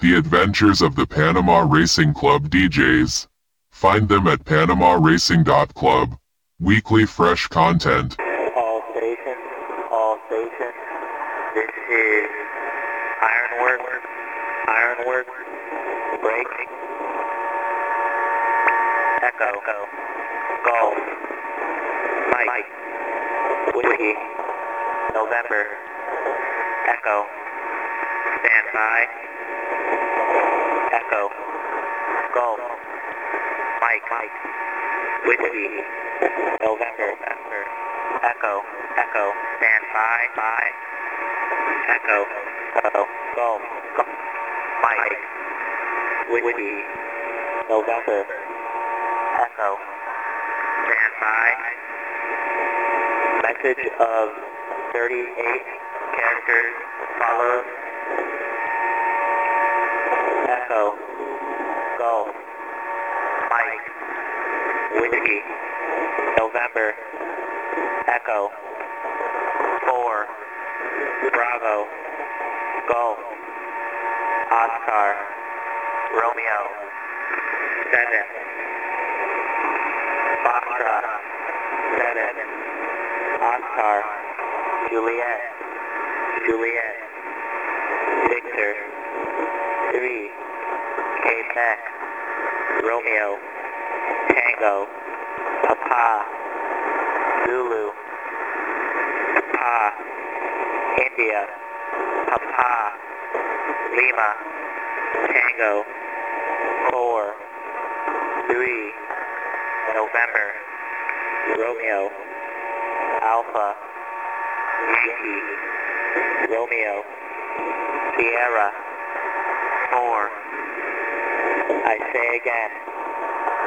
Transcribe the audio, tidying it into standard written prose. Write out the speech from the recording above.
The Adventures of the Panama Racing Club DJs. Find them at PanamaRacing.club. Weekly fresh content. All stations, all stations. This is Ironwork, break, Echo, Golf, Mike, Whiskey, November, Echo, stand by, Echo, Golf, Mike, Whiskey, November, Echo, stand by, Echo, Golf, Mike, Whiskey, November, Echo, stand by. Message of 38 characters follows. Echo, Golf, Mike, Whiskey, November, Echo, 4, Bravo, Golf, Oscar, Romeo, 7, Foxtrot, 7, Oscar, Juliet, Victor, 3, Quebec, Romeo, Tango, Papa, Zulu, Papa, India, Papa, Lima, Tango, 4, 3, November, Romeo, Alpha, Yankee, Romeo, Sierra, 4, I say again,